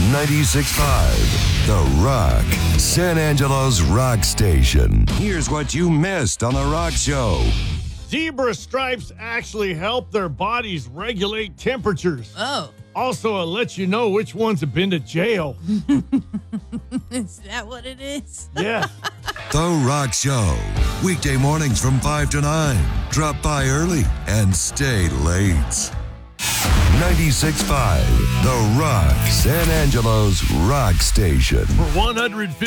96.5, The Rock, San Angelo's rock station. Here's what you missed on The Rock Show. Zebra stripes actually help their bodies regulate temperatures. Oh, Also, it lets you know which ones have been to jail. is that what it is? Yeah. The Rock Show, weekday mornings from 5 to 9. Drop by early and stay late. 96.5, The Rock, San Angelo's rock station. For 150